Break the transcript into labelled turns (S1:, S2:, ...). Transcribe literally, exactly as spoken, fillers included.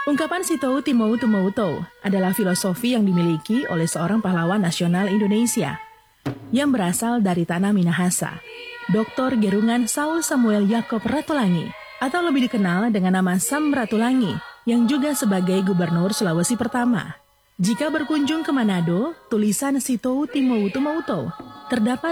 S1: Ungkapan Sitou Timou Tumoutou adalah filosofi yang dimiliki oleh seorang pahlawan nasional Indonesia yang berasal dari tanah Minahasa, doktor Gerungan Saul Samuel Yakob Ratulangi, atau lebih dikenal dengan nama Sam Ratulangi, yang juga sebagai Gubernur Sulawesi Pertama. Jika berkunjung ke Manado, tulisan Sitou Timou Tumoutou terdapat